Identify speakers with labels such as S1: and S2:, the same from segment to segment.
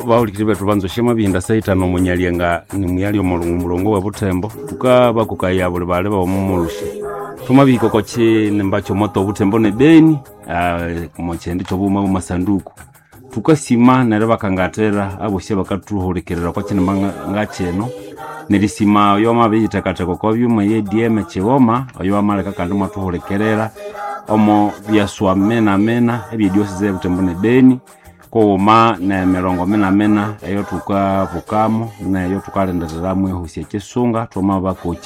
S1: Vaulikiribe tubanzo shema bihinda saita no munyalienga ni muyali omulungu wa Butembo tukaba kukaya buli bale ba omumurushi tumabiko kochi nembacho moto Butembo ne Beni mochendi chobuma mu masanduku tukasima nere bakangatera aboshe bakatuhulikerera kochi ngacheno nilisima yo mabiyita kateko ko byuma ye DM chewoma oyo amaleka kandi matuhulikerera omo byaswa mena ebidiose ze Butembo ne Beni koma na mirongo mena eyo tukavukamo na eyo tukalenderera mu husie kisunga toma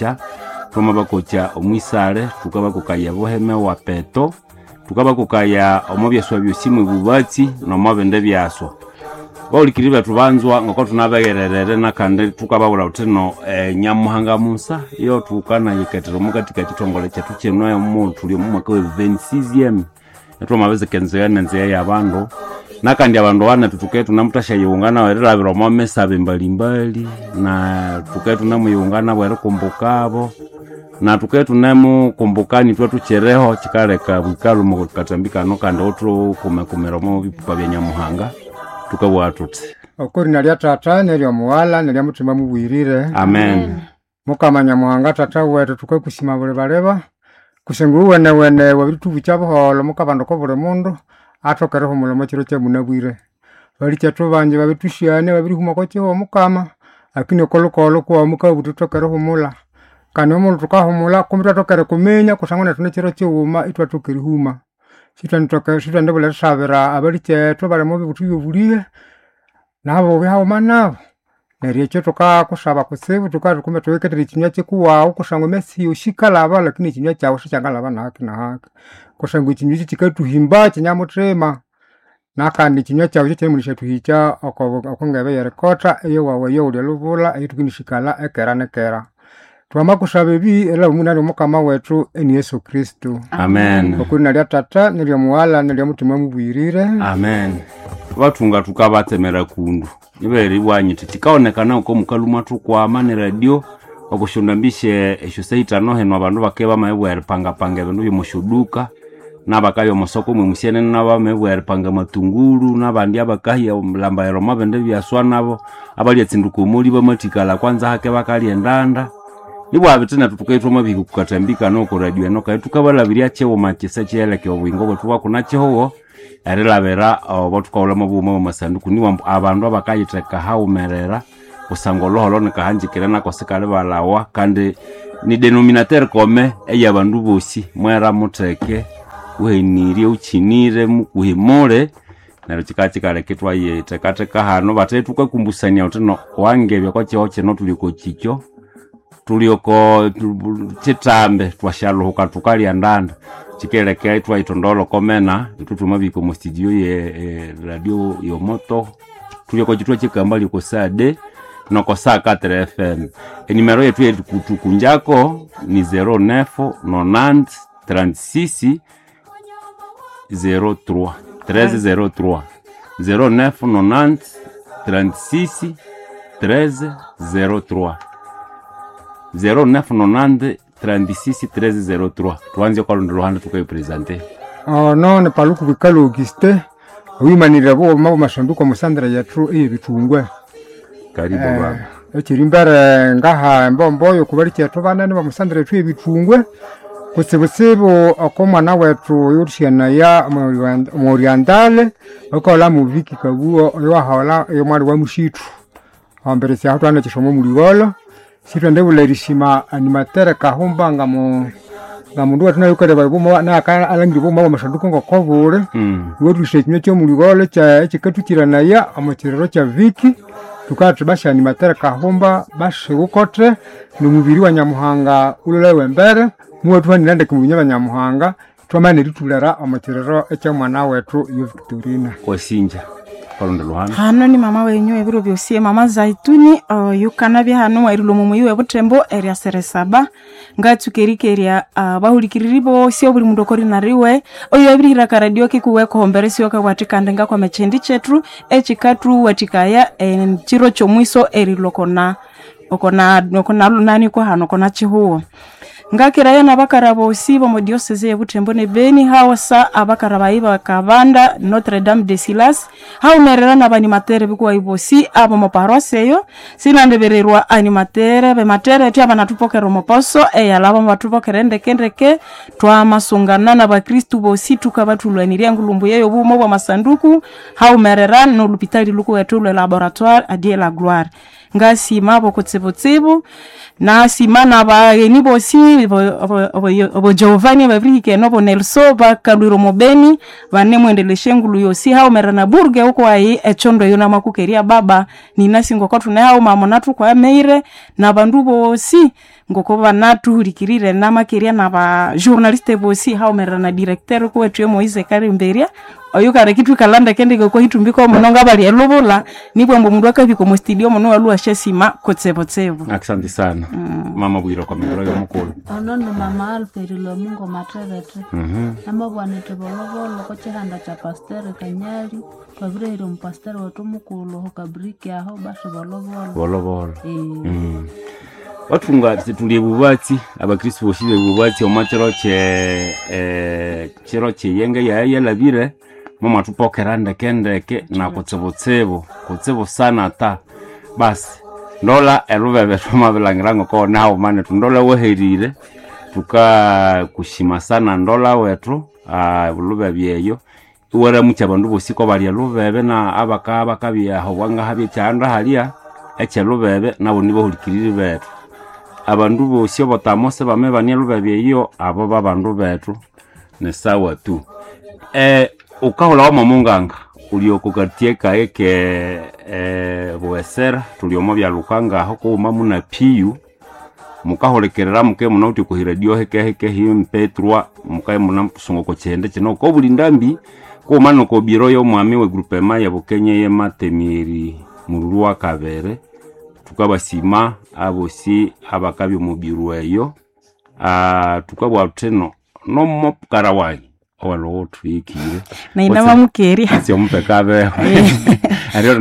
S1: bakocha omwisale tukaba kukaya boheme wa peto tukaba kukaya omobyaswa byosimu bubatsi no mabende byaswa baulikiribe tubanzwa ngoko tunabegererere nakande tukababula utino nyamuhanga Musa yo tukana yiketero mukatika kitongole cyetu cyenoyo muntu lyo mu mwaka wa 26 etwa mabeze kenzeyana nzeye yabandu nakandi abantu wana tutuketu namutasha yungana werabiro momesa mbalimbali na tuketu namuyungana were kumbukabo na tuketu nemu kumbukani tuchereho chikaleka bukalo mu katambika no kandi otro kumekumero mo bipupa bya nyamuhanga tukabwatute
S2: okuri nali atata nelyo muwala nelyo mutima mubwirire
S1: amen
S2: mukama nyamuhanga tata wetu tukakushima bule baleba kusengu wene wabitu bichabuholo mukabando ko bule mundu atokereho mulomo kiro kye munabwire bali cyato banje babitushiyane babiri humako cyo mukama akini kolokolo kwa mukabutu tokereho mula kana mu tukahumula kumita tokere kumenya kusangana tune kiro cyuma itwa tokeri huma sita ndebule sabira abali cyato bale mu bibutu yubuliye nabo bihawo manabo nari cyo toka kusaba kusebu tukarukume toweketeri kinya cyekuwa kusangwa mesi ushikalaba lakini kinya cyawo shikangalaba na haka kusangu kinyuji kikatuhimba kinyamutrema nakandi kinywa cyawo cyo mulisha tuhicha okongebe yerekota eyo wawe yo lubula etukinishikala ekera twama kusaba bi era umunani mukama wetu eni Yesu Kristo
S1: amen
S2: okuna lya tata nelyo muwala nelyo mutima mubwirire
S1: amen batunga tukabatemera kundu iberi bwanyite tikaonekana uko mukaluma tukwama ne radio okushundambishe esho seita no heno abantu bakeba mayebwa panga bintu byomushuduka nabakayo musoko mu musiene nabamebwa panga matunguru nabandi abakahiya omlambayero mabende byaswa nabo abali etsinduko muri bamatikala kwanza hake bakali endanda nibwo abitena tutukaitwa mabiku kukatambika no ko radio no kai tukabalabiria chewo makisa cyeleke obwingo bwetu bakuna cheho arilabera botukaula mabuma mu masanduku niwa abantu abakayiteka haumerera kusangolo nikahanjikira nako sikale balawa kandi ni denominateur kome eyabandu bosi mwera muteke weniri uchinire mukuhimore nalo chikachikale kitwa ye tekateka hano batetu kwakumbusanya utino wangebya kwa cyo no tuliko chicho tulioko chitambe twashaluka tukali andanda chikelekea itwa itondolo komena itutuma biko mu studio ye radio yo moto tuliko chitwa chikamba liko sade noko saa 4 FM numero yetu kutukunjako ni 0990 36 03 1303 0990 36 1303 0990 36 1303 tuanze kwa Luhanda tukayipresente
S2: no ne paluku bikalo Auguste wimanira bo mabo mashanduko musandra ya tru bitungwe
S1: karibu baba
S2: ekirimbere ngaha mbomboyo kubali cyato banane bamusandra twe bitungwe kusebusebo akomwana wetu yurushana ya mu Orientale okola mu viki kabuo yo hawala yo mwali wa mushitu ambere cya hatwana kishomo muri wala sitende bulerishima animatere kahumba ngamundu watuna yukere babumo na akala alangi bumo amashanduko ngokovure worushe kinyo cyo muri wala cya kikatukirana ya amukirero cya viki tukati basha animatere kahumba bashibukotre numubiri wa nyamuhanga ulolewe mbere muwe tuhanirande kumubinya banyamuhanga twamane ritulera amatirero ecyo mwana wetu yo Victorina
S1: kwasinja Kalonda Luhanda
S3: hano ni mama wenyu ebiro byosie mama Zaituni yukana bya hano wairulo mu muyi Butembo area seresaba ngatukerikerya bahulikiriri bose obuli mundu okori nariwe oyo abirira ka radio kikuwe ko hombere syo ka watikande nga kwa mechendi chetru echikatu watikaya chiro chomwiso erilokona okona lunani kwa hano kona chihuo ngakiraya n'abakara bosi bo mu diocese ya Butembo ne Beni hawasa abakara bayiba Kabanda Notre Dame de Silas haumerera n'abanimatere bikuwa ibosi abo mu paroisse yo sinandebererwa animatere be matere tia banatupokera moposo eyalaba batupokera ndekendeke twamasungana n'abakristu bosi tukabatulwanira ngulumbu yeyo bumo bwa masanduku haumerera no l'hôpital luko wetu le laboratoire a Dieu la gloire ngasima bokotsebotsebo na simana bageni bosi bo Giovanni bavrike no bo Nelson bakalwiro mobeni bane mwendeleshe ngulu yosi haumera na burge huko ai echondo yona makukeria baba ninasingo ko tuna hao mama natu kwa meire na bandu bosi ngoko banatu hurikirire na makeria na ba journaliste bosi haumera na directeur ko wetu Moise Karimberia oyukare kitu kalanda kende ko hitumbiko mononga bali elobula nibwo mundu akabiko mu studio mono alua shesima kotsebotsebo.
S1: Asante sana. Mama Bwiro kwa migoro yo mukuru.
S4: Anono mama Alperilo Mungo Materete. Namba bwanete bolobolo ko chihanda cha pasteur Kanyari kwa vile ile mpasteur watu mukulu hokabriki aho basho bolobolo.
S1: Watunga tuliye bubatsi abakristo boshibe bubatsi omachero chero yenge ya labire mama tupokera ndekendeke na kutsebotsebo sana ta basi ndola elubebe tumabilangirango ko nawo mane tundola weherire tuka kushima sana ndola wetu ulubebe yeyo uwera mucha bandu bosiko bali lubebe na abakabya aho wanga habye cyanda haliya eche lubebe nabo nibo hulikirire betu abandu bosi botamose bamebanye lubebe yeyo abo babandu betu ne sawa tu ukahola wa mamunganga uliokukatie kaeke boesera tuliomo bya lukanga hoko mamuna piyu mukaholekerera muke munauti ku radio heke him Petrwa mukaye munampusungo ko chende kino ko bulindambi ko mano ko biro yo mwami we groupement ya Bukenye ye matemiri mururwa Kabere tukabasima abosi abakabi mu biro eyo tukabwa teno no mopkarawai olo twikire
S3: na inama mukeri
S1: sio mpekabe ariyo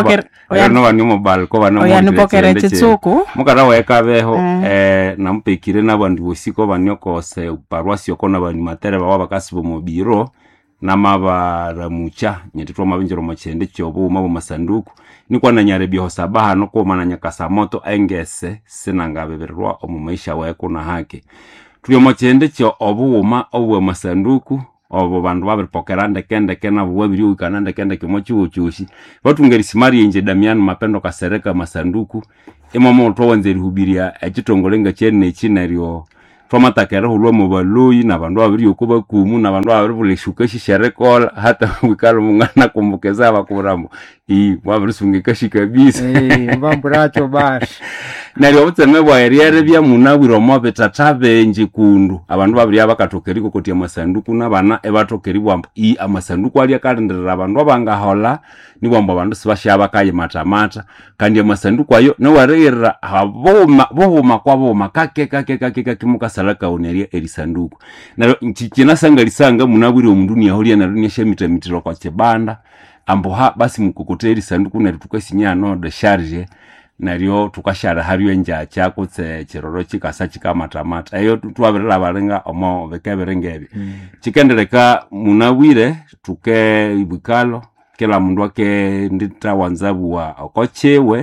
S1: no banimo balko bana
S3: mu pokere tsuko
S1: mukara wekabeho na mpekire nabandi bosiko banyokose paroisse yokona bani matere baba bakasibo mu biro namabaramucha nyetitwa mabinjiro machende cyobo mabo masanduku nikwa na nyare biho sabaha no ko mananya kasamoto engese sinangabeberwa omumaisha weko na hake tuyo machende cyo obuuma obwe masanduku obo bandu babipokera ndekendeke na bwabiri ukana ndekendeke mochuchushi batungeri simari nje Damian Mapendo Kasereka masanduku emomo to wanzeri hubiria ekitongolenga cyene kinaryo twamatakera hulwa mu baluyi na bandu babiri ukuba kumu na bandu babiri buleshuka shisharekola hata wikalo mungana kumbukeza abakurambo wabiri sungikashi kabisa
S2: mbamburacho bashi
S1: nalyo butseme bwa eriere bya munabwiro mo betatabe nje kundu abantu babiri abakatokeri kokotia masanduku nabana ebatokeri bwambo amasanduku ali akalenderera abantu abangahola ni bwambo abantu sibashaba kaye matamata kandi amasanduku ayo no warera boma kwa boma kake mukasala uneria elisanduku nalo nchikina sanga lisanga munabwiro mundu yaholia na dunia shemitramitiro kwa chebanda ambo basi mukokoteri sanduku na tukasinya no de charge nalyo tukashara hariyo nja cyako tse kiroro kikasa kikamatamata eyo twabirira barenga omo bekeberengebe chikendereka munabwire tuke ibukalo kila mundu wake ndita wanzabu wa okochewe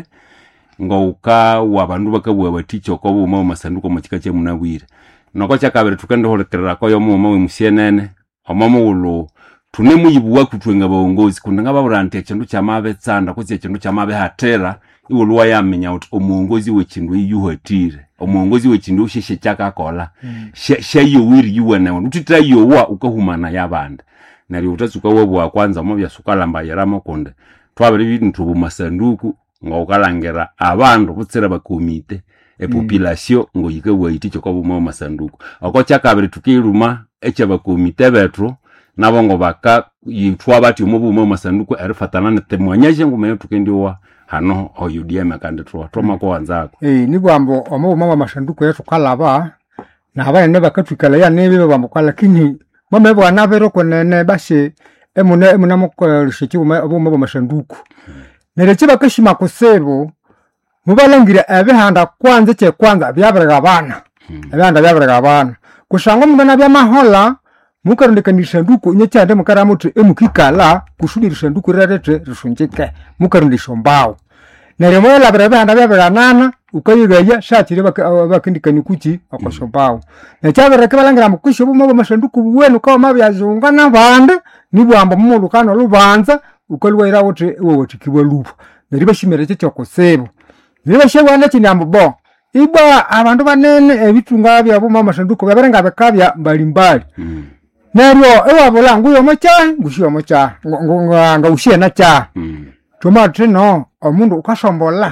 S1: ngouka wabandu bakabwa baticho ko buma masanduko mukika kye munabwire noko cyakabere tukende holekerera ko yo mu we musienene omomo ulo tune muyibuwa kutwenga baongozi kundanga baburante ekindu kyamabe tsanda kutse ekindu kyamabe hatera iwolwa yamenya uti omuongozi wekindu yuhatire omuongozi wekindu usheshe cyakakola shayo wiri yuwana utita yowa ukahumana yabanda nali utatsuka wobwa kwanza mo byasukalamba yaramo konde twabere bintu bumasanduku ngokalangera abantu butsera bakomite population ngo yikewe iticho ko buma masanduku ako cyakabere tukiruma echabakomite betro nabongo baka yitwa bati mu buma masanduku arifatana netemwanyaje ngumeyo tukendiwa hano oyudiem kandi twoma ko wanzako
S2: ni bwambo omubuma masanduku yetu kalaba na abane ne bakatwikala ya nebe bambo kwa lakini mama bwana bero konene bashe emuna mukolishichi obuma masanduku neretse bakashima kusebo mubalangira abehanda kwanza byaberaga bana abanda byabireka bana kushanga mundu na byamahola mukarundikanisha nduko nyecyande mukaramuti emukikala kushudirisha nduko rarete rishunjike mukarundisha mbao neremo labira banda byabiranana ukayigaya shatire bakindikani kuki akoshobao necyabireka balangira mukwisho bumwe bamashanduko buwenu kwa mabyazunga nabande nibwamba mumulukano lubanza ukalwaira wote wote kibwalupa neriba shimere cyokosebo neriba shebwana kinyambo bo ibwa abantu banene ebitunga byabo mamashanduko baberenga bekabya mbalimbali neryo ewabula nguyo mocha ngushiyo mocha ngaushie na cha tomate no omundu ukashombola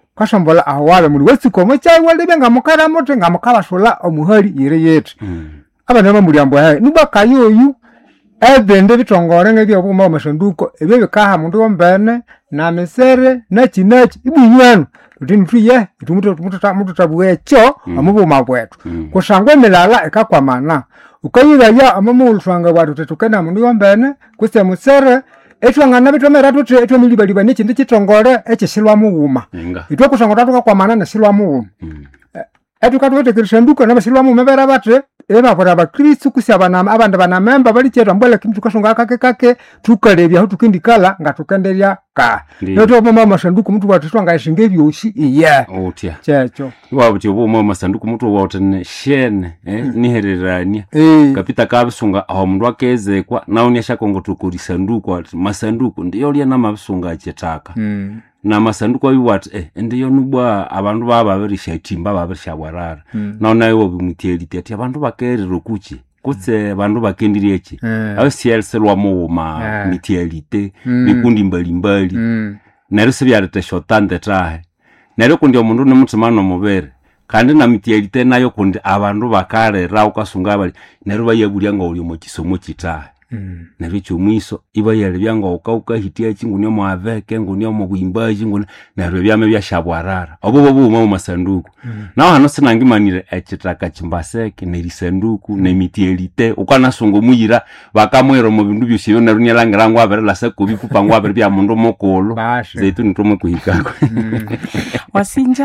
S2: awabe muri wesiko mocha walibe ngamukara moto ngamukabashola omuhali yire yetu abana bamulyambo haye nuba kayoyu ebende bitongore ngebyo buma mamashanduko ebebe kaha mundu wombene na mesere na chinachi ibunywanu tutini tuye tumutu tabuecho amubuma bwetu kushangwe milala ekakwamana ukayigaya amamulutwanga bwatu tetukena mundu wombene kuse musere etwangana bitomera tuti etwamilibaliba n'ekindi kitongole ekishilwa muwuma itwe kushanga tatukakwamana neshilwa muwuma etukatuwetekeresha nduko nabashilwa muwuma bera bate ebabura bakristu kusyabana abandi banamemba balikyetwa mbwela kintu tukashonga kake tukalebya aho tukindikala nga tukenderya ka noto mama masanduku mtu watishwanga ishinge byoshi iya
S1: otya
S2: checho
S1: wabuti oboma masanduku mtu watene shene nihererania kapita kabisunga aho mundu akezekwa nawo nyashakongo tukurisa nduko ati masanduku ndiyo lya namabisunga achetaka na masanduku abiwati ndiyo nubwa abantu bababirisha itimba babirisha bwarara nawo nayo bimutieliti ati abantu bakerero kuki kutse abantu bakendiri eki aho sielselwa muuma mitielite bikundi mbalimbali nero sebyarete shotande trahe nero kundi omundu nemutimano mubere kandi na mitielite nayo kundi abantu bakarera ukasunga bali nero bayagulya ngo uli mu kisomo kitahe nero cyumwiso iba yale byanga ukauka hitia kingunyo mu aveke ngunyo mu bwimbaji ngune nero byame byashabwarara obo mu masanduku naho hano sinangimanire ekitaka kimbaseke nerisanduku nemitielite ukanasungo muyira bakamwero mu bindu byoshiyo nero nyalangira ngo aberela seko bipupa ngo aberya mundu mokolo zetu nitomo kuhikako
S3: wasinja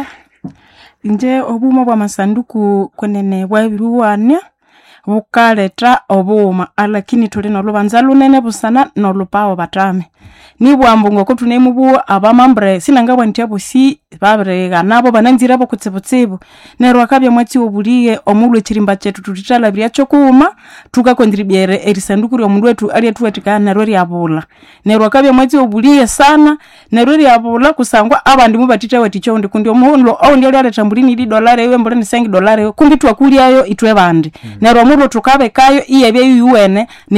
S3: nje obuma bwa masanduku kwenene bwabiruwania bukaleta obuma alakini tuli nolubanza lunene busana nolupawo batame nibwambo ngoko tunemubu abamambre sinangabwa ntiyabo si babrega nabo bananzira bo kutsibutsibu nero akabya mwati obuliye omulwe chirimba chetu tutitala byacho kuma tukakontribiere erisanduku ryo mundu wetu ali atuwatikana nero ryabula nero akabya mwati obuliye sana nero ryabula kusangwa abandi mubatita waticho ndi kundi omuhondo au ndi ali tambulini $1 ewe mbole ni $5 kundi twakulyayo itwe bandi nero omulwe tukabekayo iye bye yuwene